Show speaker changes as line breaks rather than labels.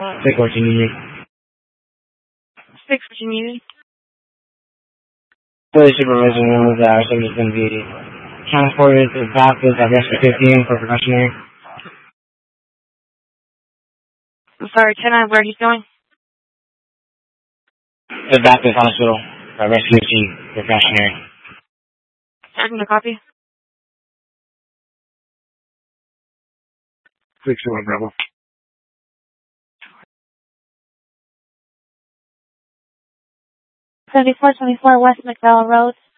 Take what you need.
Fix what you needed.
Fully supervision room is our service is going to be transported to Baptist at Rescue 15 for precautionary.
I'm sorry, 10-9, where he's going?
The Baptist Hospital at Rescue 15 for precautionary.
Sergeant, a copy.
6-1, Bravo.
7424 West McDowell Road.